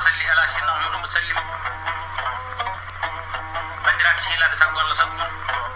صل على سيدنا محمد وسلم. بندرات سهيلا بسم الله سبحانه